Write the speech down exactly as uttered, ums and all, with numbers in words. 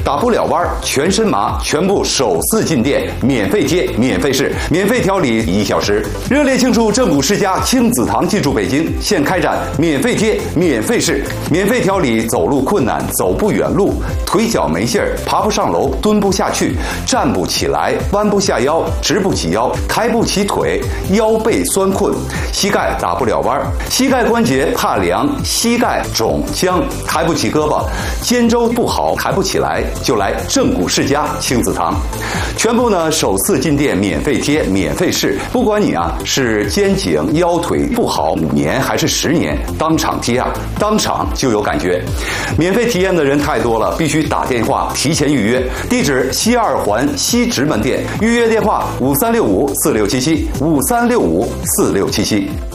打不了弯，全身麻，全部首次进店，免费贴，免费试，免费调理一小时。热烈庆祝正骨世家亲子堂进驻北京，现开展免费贴、免费试、免费调理走路困难、走不远路、腿脚没劲儿、爬不上楼、蹲不下去、站不起来、弯不下腰、直不起腰、抬不起腿、腰背酸困、膝盖打不了弯、膝盖关节怕凉、膝盖肿僵、抬不起胳膊、肩周不好抬不起来，就来正骨世家亲子堂。全部呢首次进店免费贴、免费试，不管你啊是肩颈腰腿不好五年还是十年，当场贴啊，当场就有感觉。免费体验的人太多了，必须打电话提前预约。地址西二环西直门店，预约电话五三六五四六七七五三六五四六七七。